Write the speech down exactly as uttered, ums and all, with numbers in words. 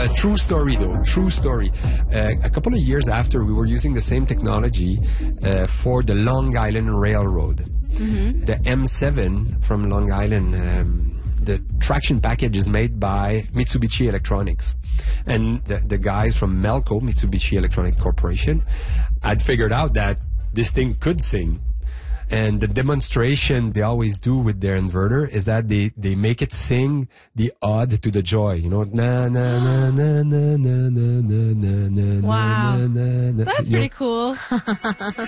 a true story though, true story. Uh, a couple of years after, we were using the same technology uh, for the Long Island Railroad. Mm-hmm. The M seven from Long Island, um, the traction package is made by Mitsubishi Electronics. And the, the guys from Melco, Mitsubishi Electronic Corporation, had figured out that this thing could sing. And the demonstration they always do with their inverter is that they, they make it sing the ode to the joy. You know, na na na na na na na na na na. Wow. na na. That's You know, pretty cool.